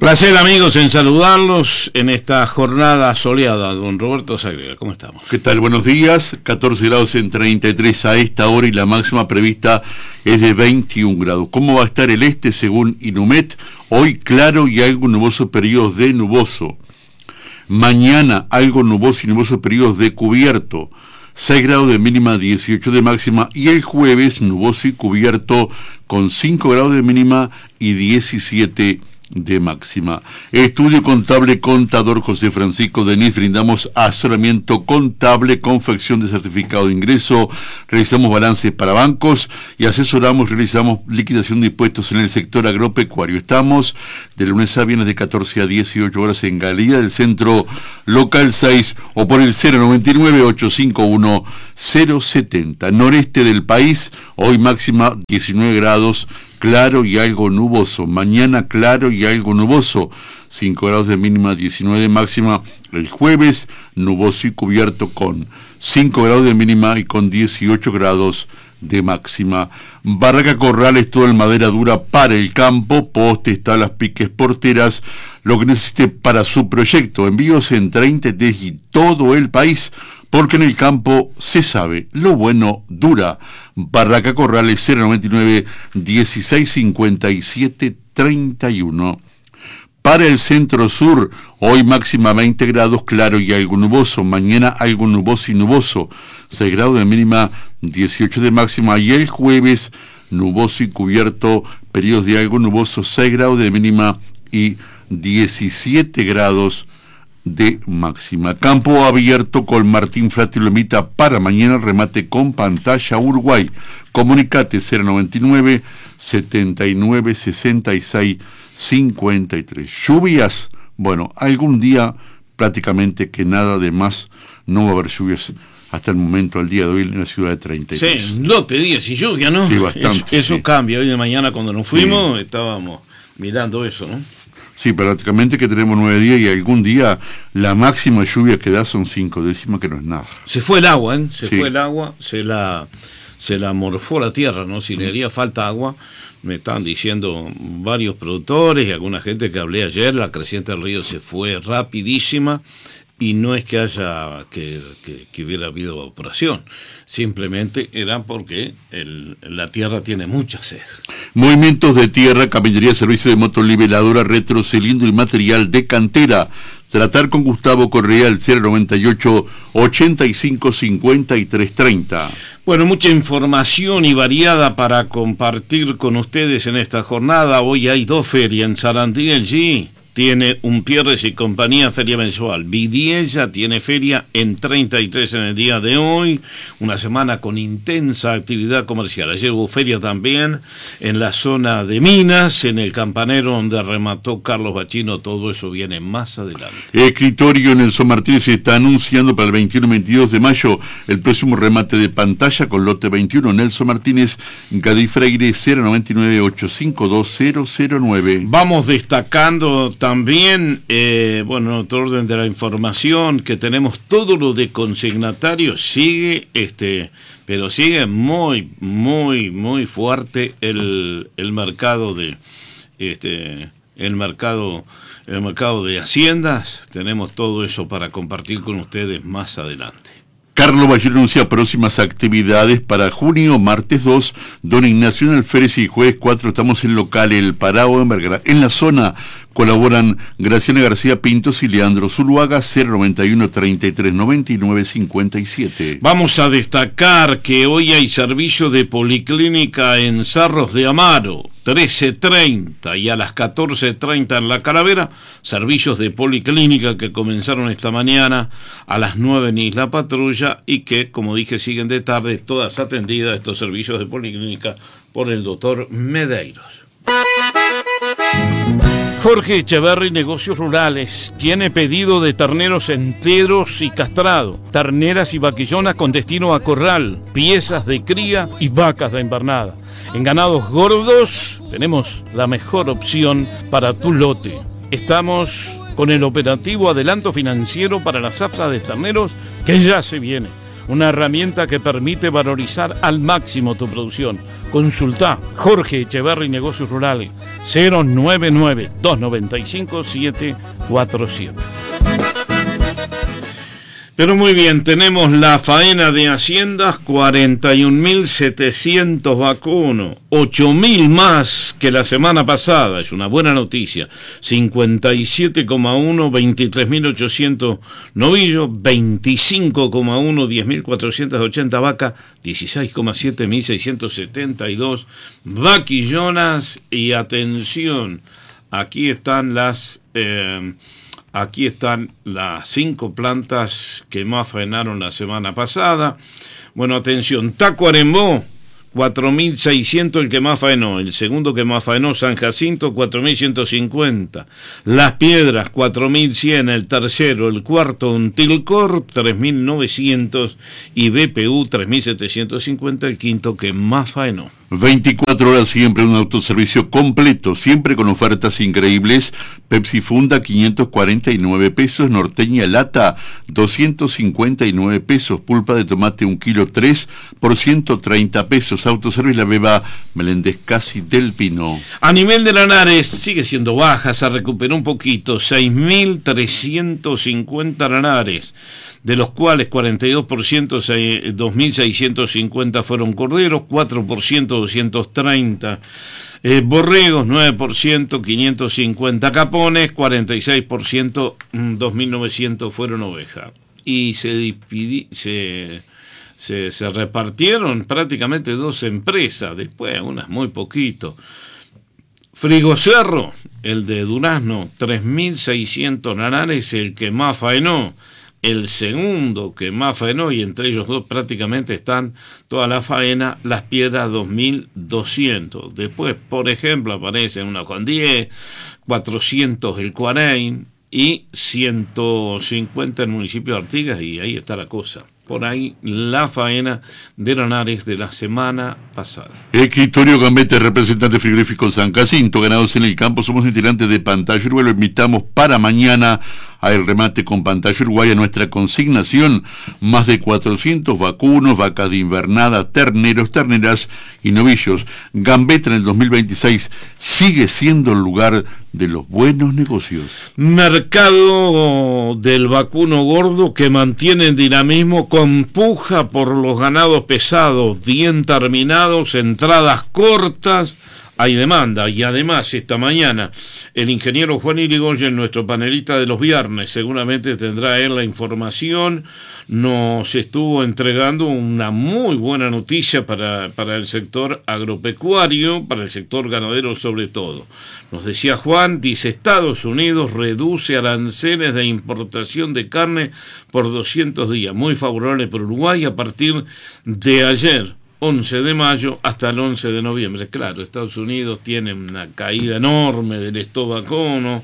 Placer, amigos, en saludarlos en esta jornada soleada. Don Roberto Sagrera, ¿cómo estamos? ¿Qué tal? Buenos días. 14 grados en 33 a esta hora y la máxima prevista es de 21 grados. ¿Cómo va a estar el este según Inumet? Hoy claro y algo nuboso, periodos de nuboso. Mañana algo nuboso y nuboso, periodos de cubierto. 6 grados de mínima, 18 de máxima. Y el jueves nuboso y cubierto con 5 grados de mínima y 17 de máxima. Estudio contable contador José Francisco Denis. Brindamos asesoramiento contable, confección de certificado de ingreso, realizamos balances para bancos y realizamos liquidación de impuestos en el sector agropecuario. Estamos de lunes a viernes de 14 a 18 horas en Galería del Centro, local 6, o por el 099-851-070. Noreste del país, hoy máxima 19 grados, claro y algo nuboso. Mañana claro y algo nuboso, 5 grados de mínima, 19 de máxima. El jueves nuboso y cubierto con 5 grados de mínima y con 18 grados de máxima. Barraca Corrales, todo en madera dura para el campo, postes, tablas, piques, porteras, lo que necesite para su proyecto. Envíos en 30 y todo el país, porque en el campo se sabe, lo bueno dura. Barraca Corrales, 099-1657-31. Para el centro sur, hoy máxima 20 grados, claro y algo nuboso. Mañana algo nuboso y nuboso, 6 grados de mínima, 18 de máxima. Y el jueves nuboso y cubierto, periodos de algo nuboso, 6 grados de mínima y 17 grados de máxima. Campo abierto con Martín Frati lo invita para mañana el remate con pantalla Uruguay. Comunicate 099-79-66-53. Lluvias, bueno, algún día prácticamente que nada de más, no va a haber lluvias hasta el momento, al día de hoy, en la ciudad de 33. Sí, lote días y lluvia, ¿no? Sí, bastante. Eso sí cambia. Hoy de mañana cuando nos fuimos, estábamos mirando eso, ¿no? Sí, prácticamente que tenemos 9 días y algún día la máxima lluvia que da son 5, decimos que no es nada. Se fue el agua, ¿eh? Fue el agua, se la morfó la tierra, ¿no? Si le haría falta agua, me estaban diciendo varios productores y alguna gente que hablé ayer, la creciente del río se fue rapidísima y no es que haya que hubiera habido evaporación, simplemente era porque la tierra tiene mucha sed. Movimientos de tierra, caballería, servicio de motolibeladora, retro, cilindro y material de cantera. Tratar con Gustavo Correa al 098-85-53-30. Bueno, mucha información y variada para compartir con ustedes en esta jornada. Hoy hay 2 ferias en Sarandí. Allí tiene Umpierres y compañía, feria mensual. Vidiella tiene feria en 33 en el día de hoy. Una semana con intensa actividad comercial. Ayer hubo feria también en la zona de Minas, en el Campanero donde remató Carlos Bachino. Todo eso viene más adelante. Escritorio Nelson Martínez se está anunciando para el 21 y 22 de mayo el próximo remate de pantalla con lote 21. Nelson Martínez, Gadí Freire, 099-852-009. Vamos destacando también, en otro orden de la información, que tenemos todo lo de consignatarios, sigue, pero sigue muy, muy, muy fuerte el mercado de, el mercado de haciendas. Tenemos todo eso para compartir con ustedes más adelante. Carlos Bachino anuncia próximas actividades para junio, martes 2, Don Ignacio Alférez y jueves 4, estamos en local El Parao en Vergara. En la zona colaboran Graciela García Pintos y Leandro Zuluaga, 091-33-99-57. Vamos a destacar que hoy hay servicio de policlínica en Cerros de Amaro, 13:30 y a las 14:30 en La Calavera, servicios de policlínica que comenzaron esta mañana a las 9 en Isla Patrulla y que, como dije, siguen de tarde, todas atendidas estos servicios de policlínica por el doctor Medeiros. Jorge Echeverri, Negocios Rurales, tiene pedido de terneros enteros y castrado, terneras y vaquillonas con destino a corral, piezas de cría y vacas de invernada. En ganados gordos tenemos la mejor opción para tu lote. Estamos con el operativo adelanto financiero para la zafra de terneros que ya se viene. una herramienta que permite valorizar al máximo tu producción. Consulta Jorge Echeverri, Negocios Rurales, 099-295-747. Pero muy bien, tenemos la faena de Haciendas, 41.700 vacunos, 8.000 más que la semana pasada, es una buena noticia, 57,1, 23.800 novillos, 25,1, 10.480 vacas, 16,7, 1.672 vaquillonas y atención, aquí están las 5 plantas que más faenaron la semana pasada. Bueno, atención, Tacuarembó, 4.600 el que más faenó. El segundo que más faenó, San Jacinto, 4.150. Las Piedras, 4.100. El tercero, el cuarto, Untilcor, 3.900. Y BPU, 3.750, el quinto que más faenó. 24 horas siempre, un autoservicio completo, siempre con ofertas increíbles. Pepsi Funda, 549 pesos, Norteña Lata, 259 pesos, pulpa de tomate 1 kilo 3 por 130 pesos, autoservicio La Beba, Meléndez Casi del Pino. A nivel de Lanares, sigue siendo baja, se recuperó un poquito, 6.350 lanares, de los cuales 42%, 2.650 fueron corderos, 4%, 230 borregos, 9%, 550 capones, 46%, 2.900 fueron ovejas. Y se repartieron prácticamente 2 empresas, después unas muy poquito. Frigocerro, el de Durazno, 3.600 lanares, el que más faenó. El segundo que más faenó, y entre ellos dos prácticamente están toda la faena, Las Piedras, 2.200. Después, por ejemplo, aparece una con 10, 400 el Cuarein y 150 el municipio de Artigas, y ahí está la cosa. Por ahí la faena de Lanares de la semana pasada. Escritorio Gambetta, representante frigorífico San Jacinto, ganados en el campo. Somos itinerantes de Pantalla Uruguay. Lo invitamos para mañana al remate con Pantalla Uruguay, a nuestra consignación. Más de 400 vacunos, vacas de invernada, terneros, terneras y novillos. Gambetta en el 2026 sigue siendo el lugar de los buenos negocios. Mercado del vacuno gordo que mantiene el dinamismo con puja por los ganados pesados, bien terminados, entradas cortas, hay demanda. Y además esta mañana el ingeniero Juan Irigoyen, nuestro panelista de los viernes, seguramente tendrá él la información, nos estuvo entregando una muy buena noticia para el sector agropecuario, para el sector ganadero sobre todo. Nos decía Juan, dice, Estados Unidos reduce aranceles de importación de carne por 200 días, muy favorable para Uruguay a partir de ayer, 11 de mayo, hasta el 11 de noviembre. Claro, Estados Unidos tiene una caída enorme del stock vacuno,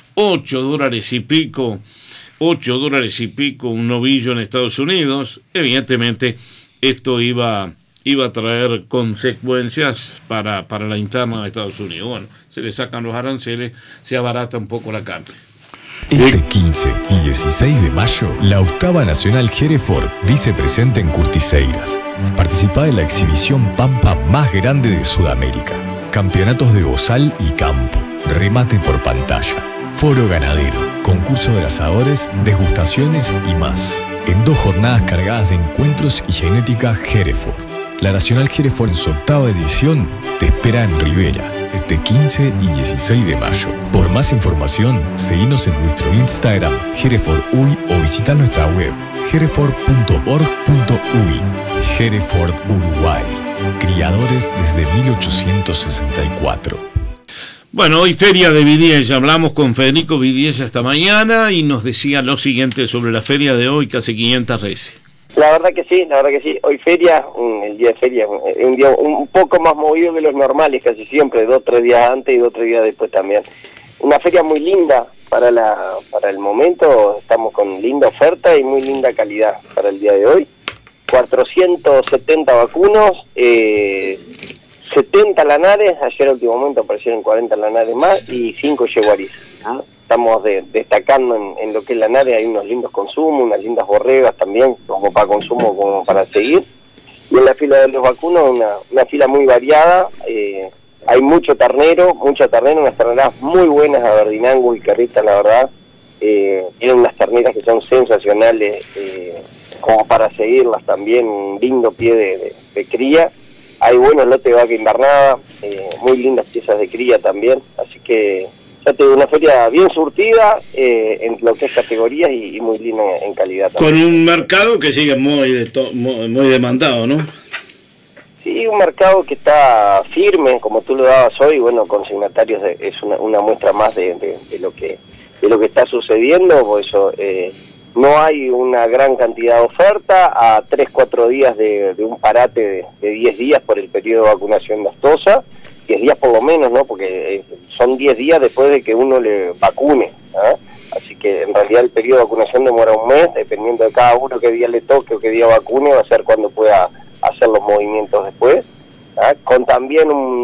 $8 y pico un novillo en Estados Unidos. Evidentemente, esto iba a traer consecuencias para la interna de Estados Unidos. Bueno, se le sacan los aranceles, se abarata un poco la carne. Este 15 y 16 de mayo, la octava Nacional Hereford dice presente en Curtiseiras. Participa en la exhibición Pampa más grande de Sudamérica. Campeonatos de bozal y campo, remate por pantalla, foro ganadero, concurso de asadores, degustaciones y más. En 2 jornadas cargadas de encuentros y genética Hereford. La Nacional Hereford en su octava edición te espera en Rivera, este 15 y 16 de mayo. Por más información, seguinos en nuestro Instagram, HerefordsUY, o visita nuestra web, hereford.org.uy. Hereford Uruguay, criadores desde 1864. Bueno, hoy feria de Vidiella, hablamos con Federico Vidiella esta mañana y nos decía lo siguiente sobre la feria de hoy, casi 500 reses. La verdad que sí. Hoy feria, el día de feria, un día un poco más movido que los normales, casi siempre, 2 o 3 días antes y 2 o 3 días después también. Una feria muy linda para el momento, estamos con linda oferta y muy linda calidad para el día de hoy. 470 vacunos, 70 lanares, ayer al último momento aparecieron 40 lanares más y 5 yeguaris. estamos destacando en lo que es la NARE. Hay unos lindos consumos, unas lindas borregas también, como para consumo, como para seguir. Y en la fila de los vacunos, una fila muy variada. Hay mucho ternero, unas terneras muy buenas, Aberdeen y Carrita, la verdad. Tienen unas terneras que son sensacionales, como para seguirlas también, un lindo pie de cría. Hay buenos lotes de vaca invernada, muy lindas piezas de cría también, así que ya te digo, una feria bien surtida en lo que es categorías y muy linda en calidad también. Con un mercado que sigue muy demandado, ¿no? Sí, un mercado que está firme, como tú lo dabas hoy, bueno, consignatarios es una muestra más de lo que está sucediendo, por eso no hay una gran cantidad de oferta, a 3-4 días de un parate de 10 días por el periodo de vacunación de Astosa, 10 días por lo menos, ¿no? Porque son 10 días después de que uno le vacune, ¿eh? Así que en realidad el periodo de vacunación demora un mes, dependiendo de cada uno qué día le toque o qué día vacune, va a ser cuando pueda hacer los movimientos después, ¿eh? Con también un